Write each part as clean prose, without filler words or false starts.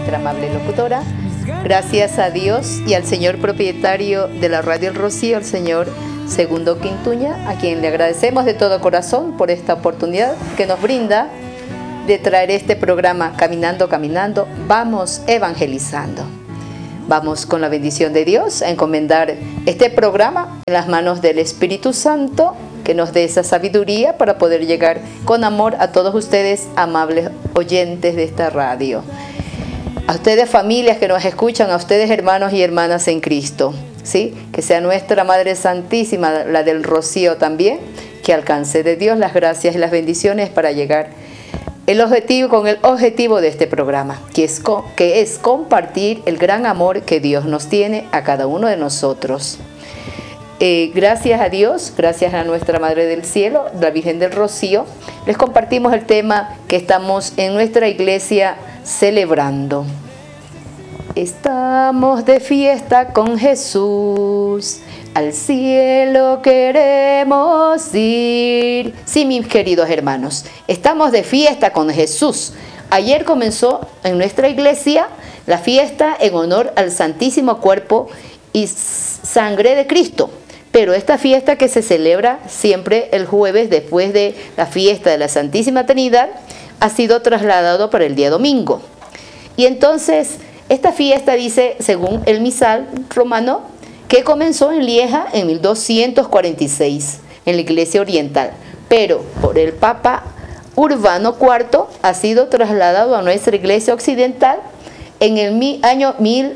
nuestra amable locutora. Gracias a Dios y al señor propietario de la Radio El Rocío, el señor Segundo Quintuña, a quien le agradecemos de todo corazón por esta oportunidad que nos brinda de traer este programa Caminando, Caminando, vamos evangelizando. Vamos con la bendición de Dios a encomendar este programa en las manos del Espíritu Santo, que nos dé esa sabiduría para poder llegar con amor a todos ustedes, amables oyentes de esta radio. A ustedes, familias que nos escuchan, a ustedes, hermanos y hermanas en Cristo, ¿sí? Que sea nuestra Madre Santísima, la del Rocío también, que alcance de Dios las gracias y las bendiciones para llegar con el objetivo de este programa, que es compartir el gran amor que Dios nos tiene a cada uno de nosotros. Gracias a Dios, gracias a nuestra Madre del Cielo, la Virgen del Rocío, les compartimos el tema que estamos en nuestra iglesia celebrando. Estamos de fiesta con Jesús, al cielo queremos ir. Sí, mis queridos hermanos, estamos de fiesta con Jesús. Ayer comenzó en nuestra iglesia la fiesta en honor al Santísimo Cuerpo y Sangre de Cristo. Pero esta fiesta que se celebra siempre el jueves después de la fiesta de la Santísima Trinidad ha sido trasladado para el día domingo. Y entonces esta fiesta dice, según el misal romano, que comenzó en Lieja en 1246 en la Iglesia Oriental, pero por el Papa Urbano IV ha sido trasladado a nuestra Iglesia Occidental en el año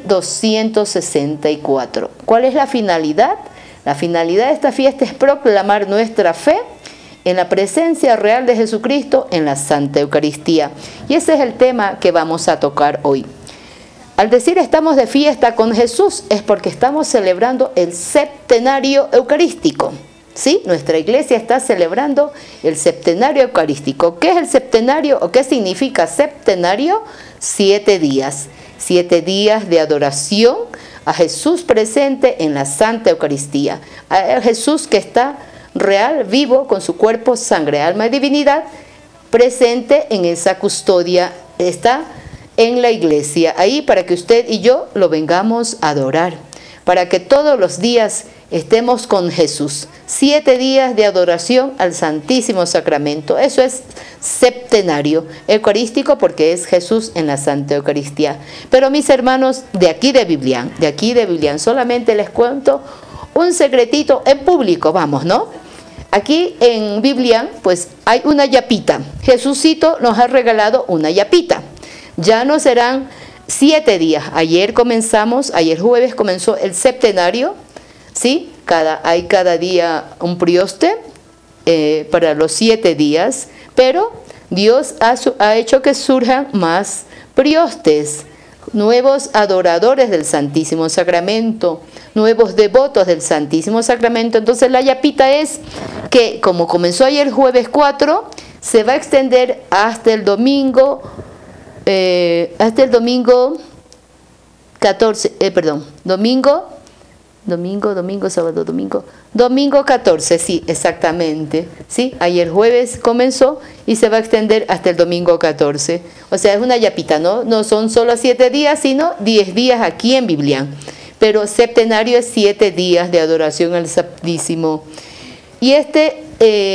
1264. ¿Cuál es la finalidad? La finalidad de esta fiesta es proclamar nuestra fe en la presencia real de Jesucristo en la Santa Eucaristía. Y ese es el tema que vamos a tocar hoy. Al decir estamos de fiesta con Jesús es porque estamos celebrando el septenario eucarístico. ¿Sí? Nuestra iglesia está celebrando el septenario eucarístico. ¿Qué es el septenario o qué significa septenario? 7 días. 7 días de adoración a Jesús presente en la Santa Eucaristía. A Jesús que está real, vivo, con su cuerpo, sangre, alma y divinidad, presente en esa custodia, está en la iglesia, ahí para que usted y yo lo vengamos a adorar, para que todos los días estemos con Jesús. 7 días de adoración al Santísimo Sacramento. Eso es septenario eucarístico porque es Jesús en la Santa Eucaristía. Pero mis hermanos, de aquí de Biblián, solamente les cuento un secretito en público, vamos, ¿no? Aquí en Biblián, pues hay una yapita. Jesucito nos ha regalado una yapita. Ya no serán 7 días. Ayer jueves comenzó el septenario, ¿sí? Hay cada día un prioste para los 7 días, pero Dios ha hecho que surjan más priostes, nuevos adoradores del Santísimo Sacramento, nuevos devotos del Santísimo Sacramento. Entonces la yapita es que, como comenzó ayer jueves 4, se va a extender hasta el domingo 14, sí, exactamente, sí, ayer jueves comenzó y se va a extender hasta el domingo 14, o sea, es una yapita, no son solo 7 días, sino 10 días aquí en Biblián, pero septenario es 7 días de adoración al Santísimo, y este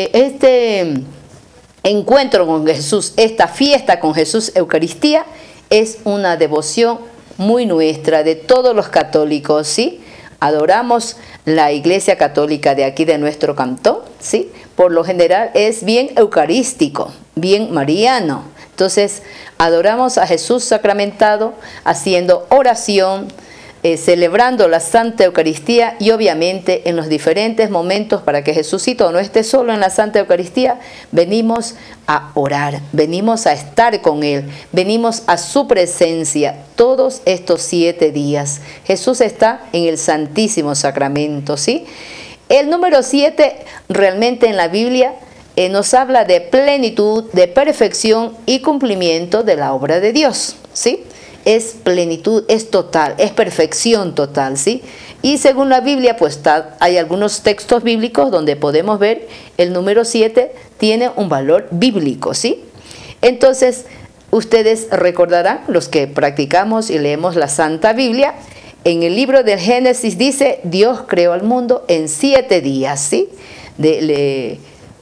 encuentro con Jesús, esta fiesta con Jesús, Eucaristía, es una devoción muy nuestra, de todos los católicos, ¿sí? Adoramos la Iglesia Católica de aquí, de nuestro cantón, ¿sí? Por lo general es bien eucarístico, bien mariano. Entonces, adoramos a Jesús sacramentado, haciendo oración, celebrando la Santa Eucaristía y obviamente en los diferentes momentos para que Jesucito no esté solo en la Santa Eucaristía, venimos a orar, venimos a estar con Él, venimos a su presencia todos estos 7 días. Jesús está en el Santísimo Sacramento, ¿sí? El número 7 realmente en la Biblia nos habla de plenitud, de perfección y cumplimiento de la obra de Dios, ¿sí? Es plenitud, es total, es perfección total, ¿sí? Y según la Biblia, pues hay algunos textos bíblicos donde podemos ver el número 7 tiene un valor bíblico, ¿sí? Entonces, Ustedes recordarán, los que practicamos y leemos la Santa Biblia, en el libro del Génesis dice, Dios creó al mundo en 7 días, ¿sí? Del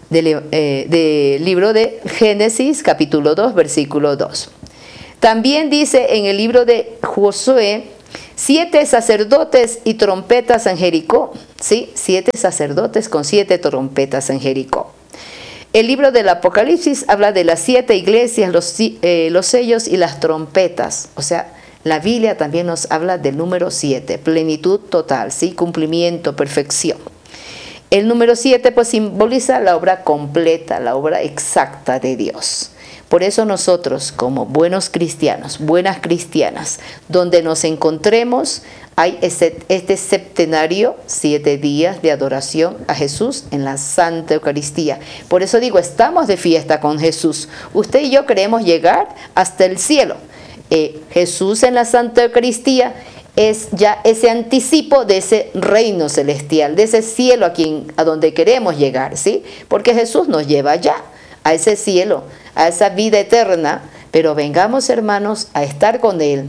libro de Génesis, capítulo 2, versículo 2. También dice en el libro de Josué, 7 sacerdotes y trompetas en Jericó, ¿sí? 7 sacerdotes con 7 trompetas en Jericó. El libro del Apocalipsis habla de las 7 iglesias, los sellos y las trompetas. O sea, la Biblia también nos habla del número 7, plenitud total, ¿sí? Cumplimiento, perfección. El número 7 pues simboliza la obra completa, la obra exacta de Dios. Por eso nosotros, como buenos cristianos, buenas cristianas, donde nos encontremos, hay este septenario, 7 días de adoración a Jesús en la Santa Eucaristía. Por eso digo, estamos de fiesta con Jesús. Usted y yo queremos llegar hasta el cielo. Jesús en la Santa Eucaristía es ya ese anticipo de ese reino celestial, de ese cielo a donde queremos llegar, ¿sí? Porque Jesús nos lleva ya a ese cielo, a esa vida eterna, pero vengamos, hermanos, a estar con Él.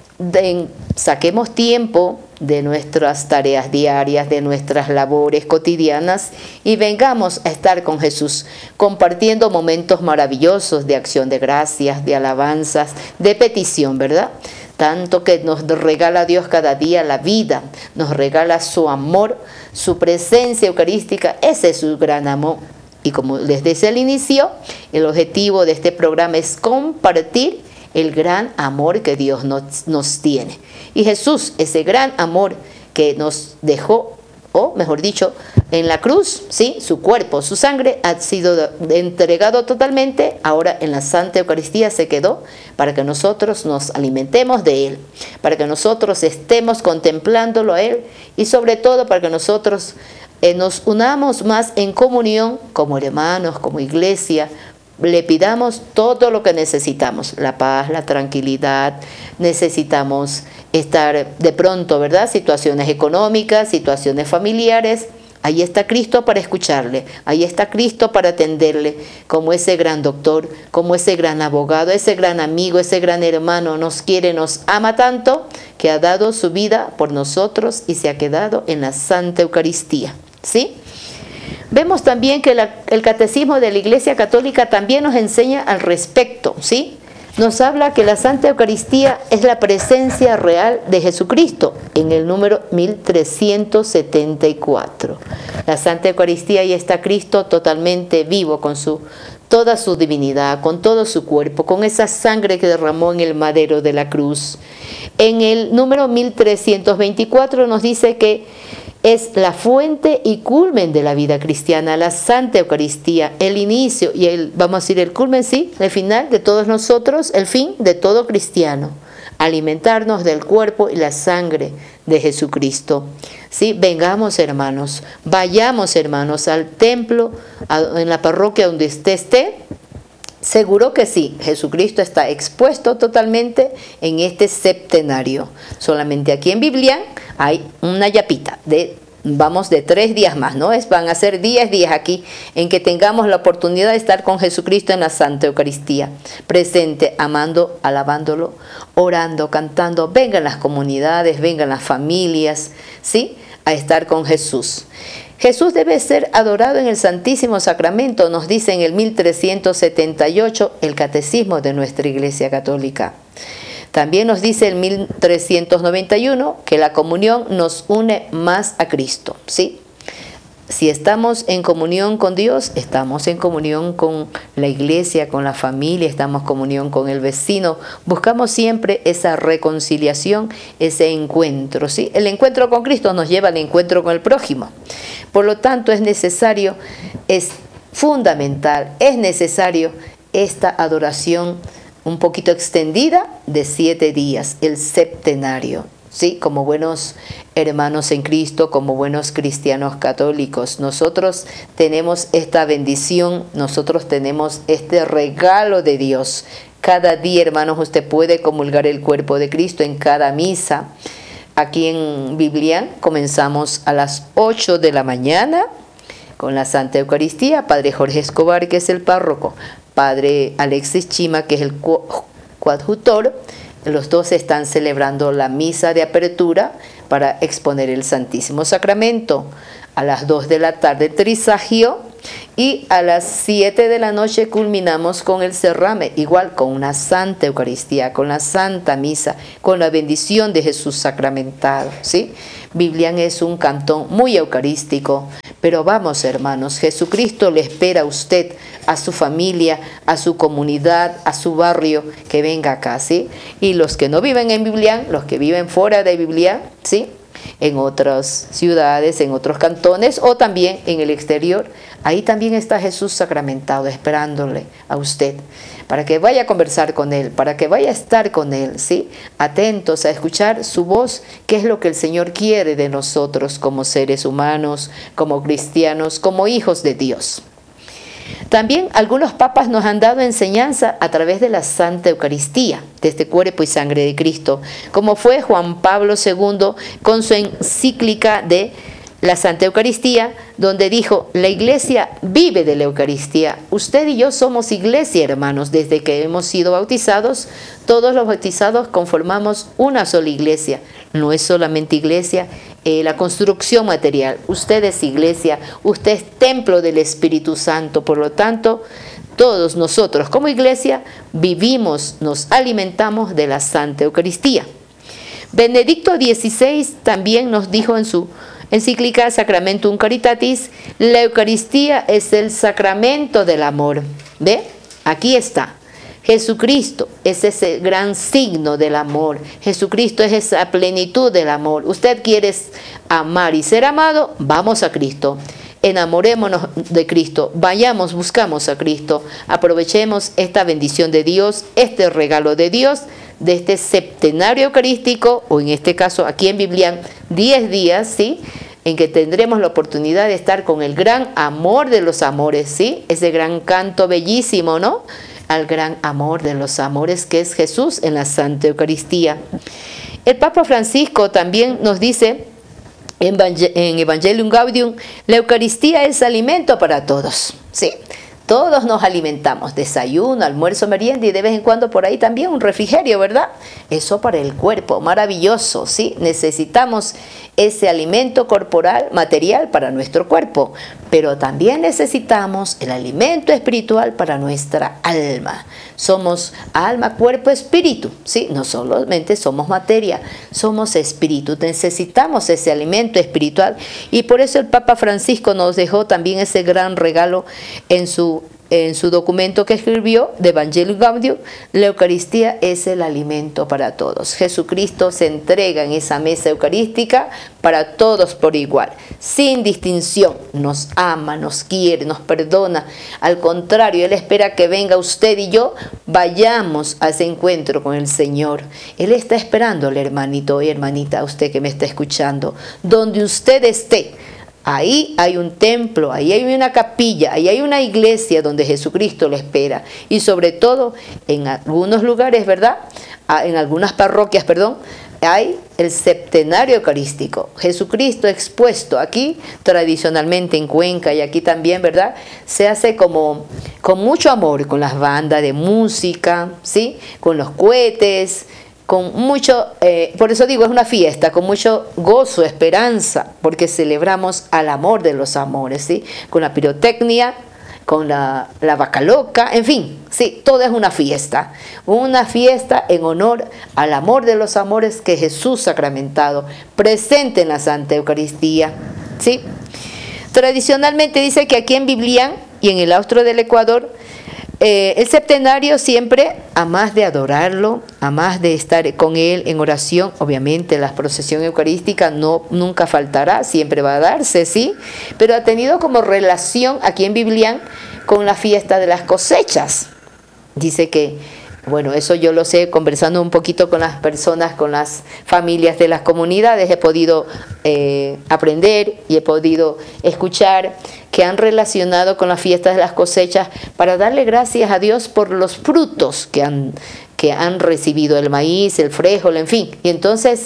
Saquemos tiempo de nuestras tareas diarias, de nuestras labores cotidianas y vengamos a estar con Jesús, compartiendo momentos maravillosos de acción de gracias, de alabanzas, de petición, ¿verdad? Tanto que nos regala Dios cada día la vida, nos regala su amor, su presencia eucarística, ese es su gran amor. Y como les decía al inicio, el objetivo de este programa es compartir el gran amor que Dios nos tiene. Y Jesús, ese gran amor que nos dejó, o mejor dicho, en la cruz, ¿sí? Su cuerpo, su sangre ha sido entregado totalmente, ahora en la Santa Eucaristía se quedó para que nosotros nos alimentemos de Él, para que nosotros estemos contemplándolo a Él y sobre todo para que nosotros nos unamos más en comunión como hermanos, como iglesia, le pidamos todo lo que necesitamos, la paz, la tranquilidad, necesitamos estar de pronto, ¿verdad? Situaciones económicas, situaciones familiares, ahí está Cristo para escucharle, ahí está Cristo para atenderle, como ese gran doctor, como ese gran abogado, ese gran amigo, ese gran hermano, nos quiere, nos ama tanto, que ha dado su vida por nosotros y se ha quedado en la Santa Eucaristía, ¿sí? Vemos también que el Catecismo de la Iglesia Católica también nos enseña al respecto, ¿sí? Nos habla que la Santa Eucaristía es la presencia real de Jesucristo, en el número 1374. La Santa Eucaristía, ahí está Cristo totalmente vivo, con toda su divinidad, con todo su cuerpo, con esa sangre que derramó en el madero de la cruz. En el número 1324 nos dice que es la fuente y culmen de la vida cristiana, la Santa Eucaristía, el inicio y vamos a decir el culmen, sí, el final de todos nosotros, el fin de todo cristiano, alimentarnos del cuerpo y la sangre de Jesucristo. Sí, vengamos, hermanos, vayamos, hermanos, al templo, en la parroquia donde usted esté. Seguro que sí, Jesucristo está expuesto totalmente en este septenario. Solamente aquí en Biblia hay una yapita vamos de 3 días más, ¿no? Van a ser 10 días aquí en que tengamos la oportunidad de estar con Jesucristo en la Santa Eucaristía, presente, amando, alabándolo, orando, cantando. Vengan las comunidades, vengan las familias, ¿sí? A estar con Jesús. Jesús debe ser adorado en el Santísimo Sacramento, nos dice en el 1378 el Catecismo de nuestra Iglesia Católica. También nos dice el 1391 que la comunión nos une más a Cristo, ¿sí? Si estamos en comunión con Dios, estamos en comunión con la iglesia, con la familia, estamos en comunión con el vecino. Buscamos siempre esa reconciliación, ese encuentro, ¿sí? El encuentro con Cristo nos lleva al encuentro con el prójimo. Por lo tanto, es necesario, es fundamental, es necesario esta adoración un poquito extendida de 7 días, el septenario. Sí, como buenos hermanos en Cristo, como buenos cristianos católicos, nosotros tenemos esta bendición, nosotros tenemos este regalo de Dios. Cada día, hermanos, usted puede comulgar el cuerpo de Cristo en cada misa. Aquí en Biblia comenzamos a las 8 de la mañana con la Santa Eucaristía. Padre Jorge Escobar, que es el párroco, padre Alexis Chima, que es el coadjutor. Los dos están celebrando la misa de apertura para exponer el Santísimo Sacramento. A las 2 de la tarde trisagio y a las 7 de la noche culminamos con el cerrame, igual con una Santa Eucaristía, con la Santa Misa, con la bendición de Jesús sacramentado, ¿sí? Biblián es un cantón muy eucarístico, pero vamos, hermanos, Jesucristo le espera a usted, a su familia, a su comunidad, a su barrio, que venga acá, ¿sí? Y los que no viven en Biblián, los que viven fuera de Biblián, ¿sí?, en otras ciudades, en otros cantones o también en el exterior, ahí también está Jesús sacramentado esperándole a usted para que vaya a conversar con Él, para que vaya a estar con Él, ¿sí? Atentos a escuchar su voz, qué es lo que el Señor quiere de nosotros como seres humanos, como cristianos, como hijos de Dios. También algunos papas nos han dado enseñanza a través de la Santa Eucaristía, de este cuerpo y sangre de Cristo, como fue Juan Pablo II con su encíclica de la Santa Eucaristía, donde dijo: la Iglesia vive de la Eucaristía. Usted y yo somos Iglesia, hermanos, desde que hemos sido bautizados. Todos los bautizados conformamos una sola Iglesia. No es solamente Iglesia la construcción material. Usted es Iglesia, usted es templo del Espíritu Santo. Por lo tanto, todos nosotros como Iglesia vivimos, nos alimentamos de la Santa Eucaristía. Benedicto XVI también nos dijo en su encíclica Sacramentum Caritatis: la Eucaristía es el sacramento del amor. ¿Ve? Aquí está. Jesucristo es ese gran signo del amor. Jesucristo es esa plenitud del amor. Usted quiere amar y ser amado, vamos a Cristo. Enamorémonos de Cristo, vayamos, buscamos a Cristo. Aprovechemos esta bendición de Dios, este regalo de Dios, de este septenario eucarístico, o en este caso aquí en Biblián, 10 días, ¿sí?, en que tendremos la oportunidad de estar con el gran amor de los amores, ¿sí?, ese gran canto bellísimo, ¿no?, al gran amor de los amores que es Jesús en la Santa Eucaristía. El Papa Francisco también nos dice en Evangelium Gaudium: la Eucaristía es alimento para todos, ¿sí? Todos nos alimentamos, desayuno, almuerzo, merienda y de vez en cuando por ahí también un refrigerio, ¿verdad? Eso para el cuerpo, maravilloso, ¿sí? Necesitamos ese alimento corporal, material para nuestro cuerpo, pero también necesitamos el alimento espiritual para nuestra alma. Somos alma, cuerpo, espíritu, ¿sí? No solamente somos materia, somos espíritu. Necesitamos ese alimento espiritual y por eso el Papa Francisco nos dejó también ese gran regalo en su documento que escribió de Evangelium Gaudium: la Eucaristía es el alimento para todos. Jesucristo se entrega en esa mesa eucarística para todos por igual, sin distinción. Nos ama, nos quiere, nos perdona. Al contrario, Él espera que venga usted y yo, vayamos a ese encuentro con el Señor. Él está esperándole, hermanito y hermanita, a usted que me está escuchando, donde usted esté. Ahí hay un templo, ahí hay una capilla, ahí hay una iglesia donde Jesucristo le espera. Y sobre todo, en algunos lugares, ¿verdad?, en algunas parroquias, perdón, hay el septenario eucarístico. Jesucristo expuesto aquí, tradicionalmente en Cuenca y aquí también, ¿verdad?, se hace como con mucho amor, con las bandas de música, ¿sí?, con los cohetes, con mucho, por eso digo, es una fiesta, con mucho gozo, esperanza, porque celebramos al amor de los amores, ¿sí?, con la pirotecnia, con la vaca loca, en fin, sí, todo es una fiesta en honor al amor de los amores que Jesús sacramentado, presente en la Santa Eucaristía, ¿sí? Tradicionalmente dice que aquí en Biblián y en el austro del Ecuador, el septenario siempre, a más de adorarlo, a más de estar con Él en oración, obviamente la procesión eucarística nunca faltará, siempre va a darse, ¿sí? Pero ha tenido como relación aquí en Biblián con la fiesta de las cosechas. Dice que, bueno, eso yo lo sé conversando un poquito con las personas, con las familias de las comunidades, he podido aprender y he podido escuchar que han relacionado con las fiestas de las cosechas para darle gracias a Dios por los frutos que han recibido, el maíz, el frijol, en fin. Y entonces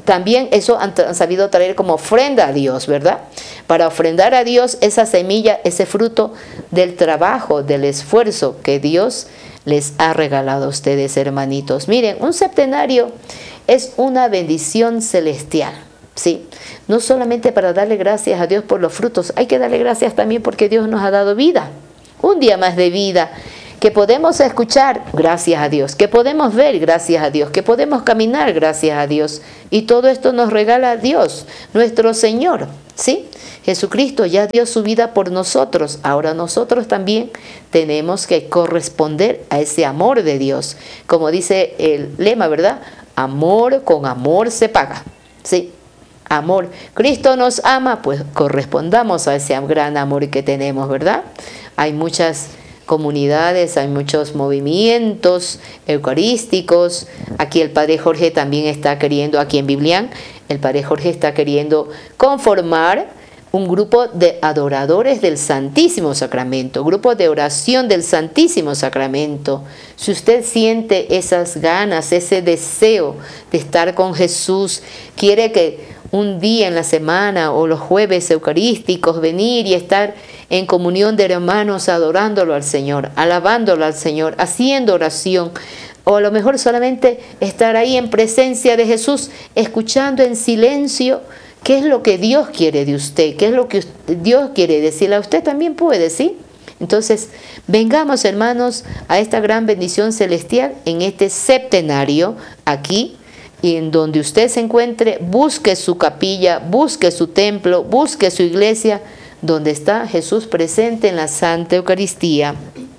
también eso han sabido traer como ofrenda a Dios, ¿verdad? Para ofrendar a Dios esa semilla, ese fruto del trabajo, del esfuerzo que Dios les ha regalado a ustedes, hermanitos. Miren, un septenario es una bendición celestial, ¿sí? No solamente para darle gracias a Dios por los frutos, hay que darle gracias también porque Dios nos ha dado vida, un día más de vida, que podemos escuchar, gracias a Dios, que podemos ver, gracias a Dios, que podemos caminar, gracias a Dios. Y todo esto nos regala Dios, nuestro Señor, ¿sí? Jesucristo ya dio su vida por nosotros. Ahora nosotros también tenemos que corresponder a ese amor de Dios. Como dice el lema, ¿verdad? Amor con amor se paga, ¿sí? Amor. Cristo nos ama, pues correspondamos a ese gran amor que tenemos, ¿verdad? Hay muchas comunidades, hay muchos movimientos eucarísticos. Aquí el Padre Jorge también está queriendo, aquí en Biblián, el Padre Jorge está queriendo conformar un grupo de adoradores del Santísimo Sacramento, grupo de oración del Santísimo Sacramento. Si usted siente esas ganas, ese deseo de estar con Jesús, quiere que un día en la semana o los jueves eucarísticos venir y estar en comunión de hermanos adorándolo al Señor, alabándolo al Señor, haciendo oración, o a lo mejor solamente estar ahí en presencia de Jesús, escuchando en silencio qué es lo que Dios quiere de usted, qué es lo que Dios quiere decirle a usted, también puede, ¿sí? Entonces, vengamos, hermanos, a esta gran bendición celestial en este septenario aquí, y en donde usted se encuentre, busque su capilla, busque su templo, busque su iglesia, donde está Jesús presente en la Santa Eucaristía.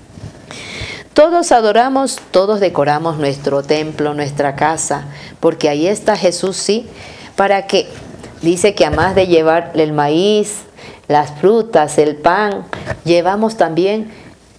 Todos adoramos, todos decoramos nuestro templo, nuestra casa, porque ahí está Jesús, ¿sí? ¿Para qué? Dice que además de llevar el maíz, las frutas, el pan, llevamos también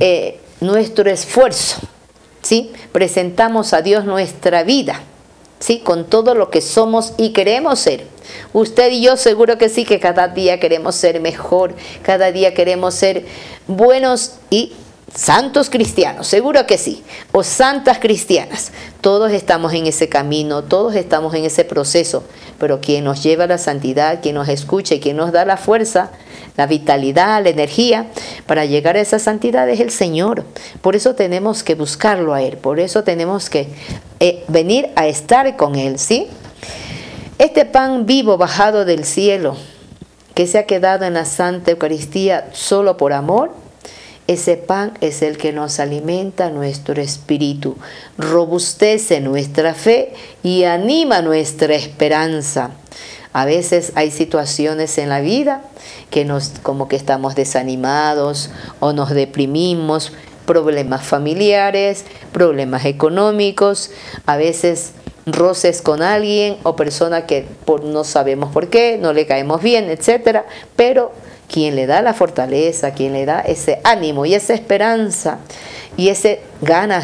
nuestro esfuerzo, ¿sí? Presentamos a Dios nuestra vida, ¿sí? Con todo lo que somos y queremos ser. Usted y yo seguro que sí, que cada día queremos ser mejor, cada día queremos ser buenos y santos cristianos, seguro que sí, o santas cristianas. Todos estamos en ese camino, todos estamos en ese proceso, pero quien nos lleva a la santidad, quien nos escucha y quien nos da la fuerza, la vitalidad, la energía para llegar a esa santidad es el Señor. Por eso tenemos que buscarlo a Él, por eso tenemos que venir a estar con Él, ¿sí? Este pan vivo bajado del cielo, que se ha quedado en la Santa Eucaristía solo por amor, ese pan es el que nos alimenta nuestro espíritu, robustece nuestra fe y anima nuestra esperanza. A veces hay situaciones en la vida que como que estamos desanimados o nos deprimimos, problemas familiares, problemas económicos, a veces roces con alguien o persona que no sabemos por qué, no le caemos bien, etcétera, pero quien le da la fortaleza, quien le da ese ánimo y esa esperanza y esas ganas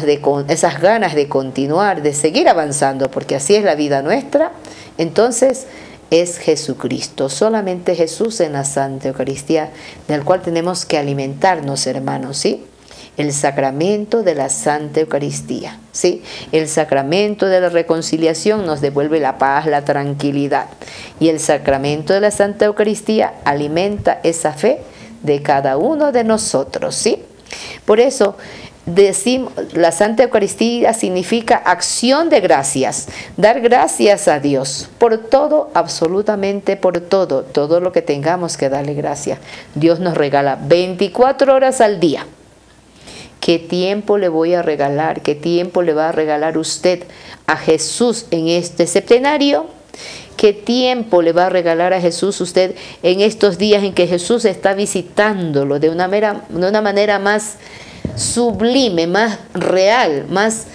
de continuar, de seguir avanzando, porque así es la vida nuestra, entonces es Jesucristo, solamente Jesús en la Santa Eucaristía, del cual tenemos que alimentarnos, hermanos, ¿sí? El sacramento de la Santa Eucaristía, ¿sí? El sacramento de la reconciliación nos devuelve la paz, la tranquilidad. Y el sacramento de la Santa Eucaristía alimenta esa fe de cada uno de nosotros, ¿sí? Por eso decimos, la Santa Eucaristía significa acción de gracias, dar gracias a Dios por todo, absolutamente por todo lo que tengamos que darle gracias. Dios nos regala 24 horas al día. ¿Qué tiempo le voy a regalar? ¿Qué tiempo le va a regalar usted a Jesús en este septenario? ¿Qué tiempo le va a regalar a Jesús usted en estos días en que Jesús está visitándolo de una manera más sublime, más real, más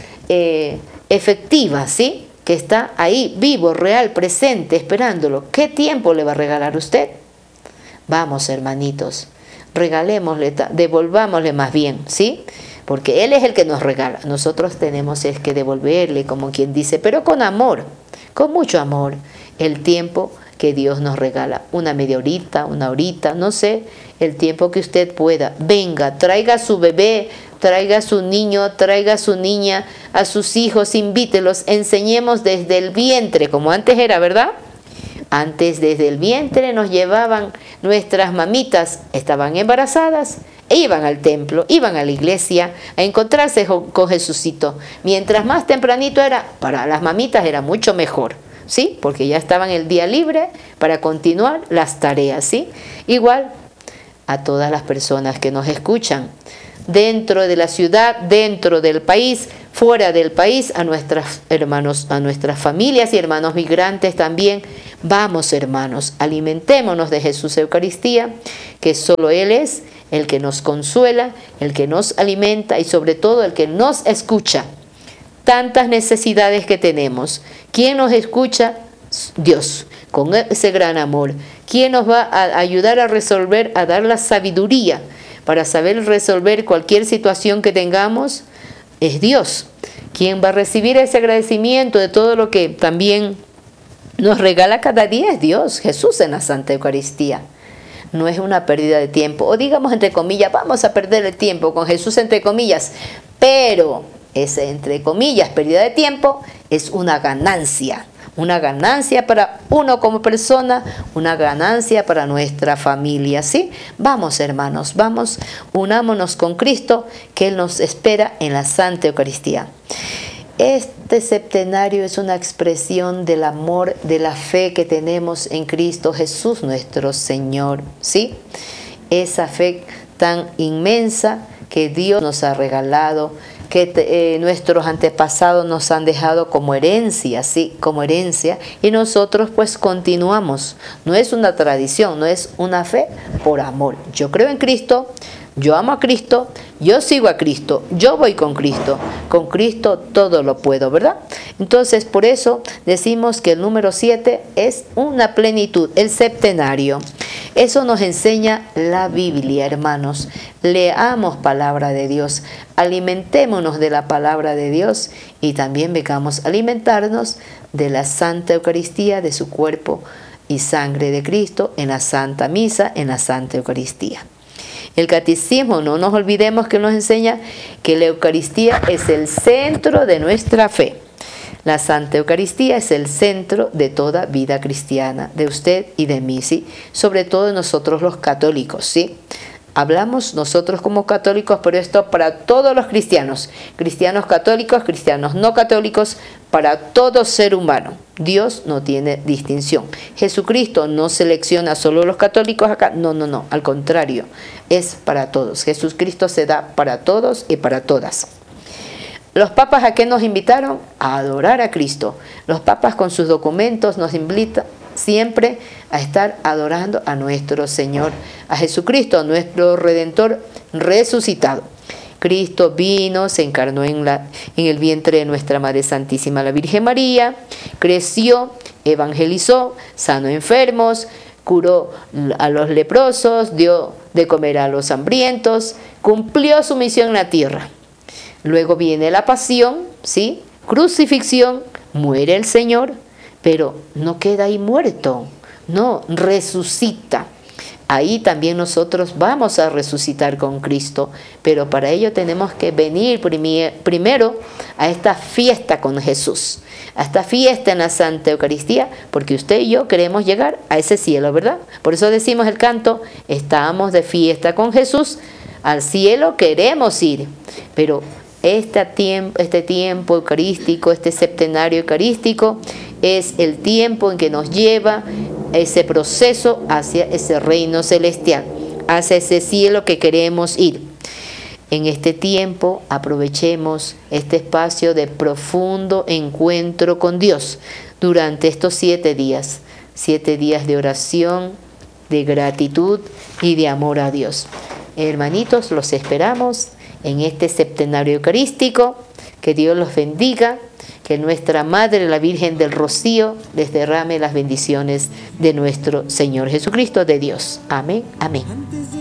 efectiva, ¿sí? Que está ahí, vivo, real, presente, esperándolo. ¿Qué tiempo le va a regalar usted? Vamos, hermanitos, regalémosle, devolvámosle más bien, ¿sí? Porque Él es el que nos regala. Nosotros tenemos es que devolverle, como quien dice, pero con amor, con mucho amor, el tiempo que Dios nos regala. Una media horita, una horita, no sé, el tiempo que usted pueda. Venga, traiga a su bebé, traiga a su niño, traiga a su niña, a sus hijos, invítelos, enseñemos desde el vientre, como antes era, ¿verdad? Antes desde el vientre nos llevaban nuestras mamitas, estaban embarazadas, e iban al templo, iban a la iglesia a encontrarse con Jesucito. Mientras más tempranito era, para las mamitas era mucho mejor, ¿sí? Porque ya estaban el día libre para continuar las tareas, ¿sí? Igual a todas las personas que nos escuchan, dentro de la ciudad, dentro del país, fuera del país, a nuestros hermanos, a nuestras familias y hermanos migrantes también. Vamos, hermanos, alimentémonos de Jesús Eucaristía, que solo Él es el que nos consuela, el que nos alimenta y sobre todo el que nos escucha. Tantas necesidades que tenemos. ¿Quién nos escucha? Dios, con ese gran amor. ¿Quién nos va a ayudar a resolver, a dar la sabiduría para saber resolver cualquier situación que tengamos? Es Dios. Quien va a recibir ese agradecimiento de todo lo que también nos regala cada día es Dios, Jesús en la Santa Eucaristía. No es una pérdida de tiempo, o digamos entre comillas, vamos a perder el tiempo con Jesús entre comillas, pero ese entre comillas pérdida de tiempo es una ganancia para uno como persona, una ganancia para nuestra familia, ¿sí? Vamos, hermanos, vamos, unámonos con Cristo, que Él nos espera en la Santa Eucaristía. Este septenario es una expresión del amor, de la fe que tenemos en Cristo Jesús nuestro Señor, ¿sí? Esa fe tan inmensa que Dios nos ha regalado, que nuestros antepasados nos han dejado como herencia, ¿sí? Como herencia, y nosotros pues continuamos. No es una tradición, no es una fe por amor. Yo creo en Cristo, yo amo a Cristo, yo sigo a Cristo, yo voy con Cristo todo lo puedo, ¿verdad? Entonces, por eso decimos que el número 7 es una plenitud, el septenario. Eso nos enseña la Biblia, hermanos. Leamos palabra de Dios, alimentémonos de la palabra de Dios y también vengamos a alimentarnos de la Santa Eucaristía, de su cuerpo y sangre de Cristo en la Santa Misa, en la Santa Eucaristía. El catecismo, no nos olvidemos que nos enseña que la Eucaristía es el centro de nuestra fe. La Santa Eucaristía es el centro de toda vida cristiana, de usted y de mí, ¿sí? Sobre todo de nosotros los católicos, ¿sí? Hablamos nosotros como católicos, pero esto para todos los cristianos, cristianos católicos, cristianos no católicos, para todo ser humano. Dios no tiene distinción. Jesucristo no selecciona solo a los católicos acá, no, al contrario, es para todos. Jesucristo se da para todos y para todas. Los papas, ¿a qué nos invitaron? A adorar a Cristo. Los papas con sus documentos nos invitan siempre a estar adorando a nuestro Señor, a Jesucristo, nuestro Redentor resucitado. Cristo vino, se encarnó en el vientre de nuestra Madre Santísima, la Virgen María, creció, evangelizó, sanó enfermos, curó a los leprosos, dio de comer a los hambrientos, cumplió su misión en la tierra. Luego viene la pasión, ¿sí? Crucifixión, muere el Señor, pero no queda ahí muerto, no, resucita. Ahí también nosotros vamos a resucitar con Cristo, pero para ello tenemos que venir primero a esta fiesta con Jesús, a esta fiesta en la Santa Eucaristía, porque usted y yo queremos llegar a ese cielo, ¿verdad? Por eso decimos el canto, estamos de fiesta con Jesús, al cielo queremos ir, pero este tiempo eucarístico, este septenario eucarístico, es el tiempo en que nos lleva ese proceso hacia ese reino celestial, hacia ese cielo que queremos ir. En este tiempo aprovechemos este espacio de profundo encuentro con Dios durante estos 7 días de oración, de gratitud y de amor a Dios. Hermanitos, los esperamos en este septenario eucarístico. Que Dios los bendiga, que nuestra Madre, la Virgen del Rocío, les derrame las bendiciones de nuestro Señor Jesucristo, de Dios. Amén, amén.